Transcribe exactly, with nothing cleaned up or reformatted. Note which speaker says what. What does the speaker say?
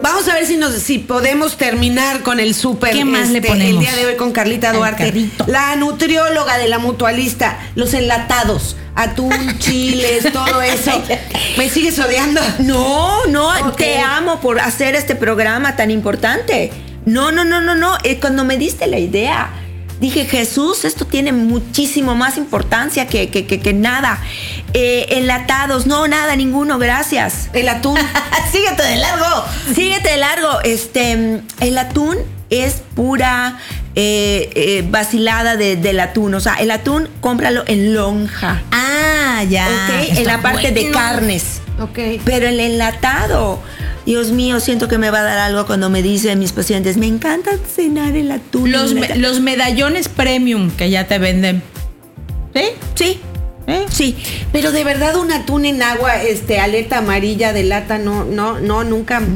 Speaker 1: Vamos a ver si nos si podemos terminar con el súper.
Speaker 2: ¿Qué más
Speaker 1: este,
Speaker 2: le ponemos?
Speaker 1: El día de hoy con Carlita Duarte, la nutrióloga de la Mutualista, los enlatados, atún, chiles, todo eso. ¿Me sigues odiando?
Speaker 3: No, no,
Speaker 1: Okay.
Speaker 3: te amo por hacer este programa tan importante. No, no, no, no, no. Eh, cuando me diste la idea, dije, Jesús, esto tiene muchísimo más importancia que, que, que, que nada. Eh, enlatados, no, nada, ninguno, gracias.
Speaker 1: El atún.
Speaker 3: Síguete de largo. Síguete de largo. Este, el atún es pura eh, eh, vacilada de, del atún. O sea, el atún, cómpralo en lonja.
Speaker 2: Ah, ya.
Speaker 3: Ok, en la parte de carnes.
Speaker 1: Ok.
Speaker 3: Pero el enlatado, Dios mío, siento que me va a dar algo cuando me dicen mis pacientes, me encanta cenar el atún.
Speaker 2: Los, me, los medallones premium que ya te venden. ¿Sí?
Speaker 3: Sí.
Speaker 2: ¿Eh?
Speaker 3: Sí.
Speaker 1: Pero de verdad un atún en agua, este, aleta amarilla de lata, no, no, no, nunca.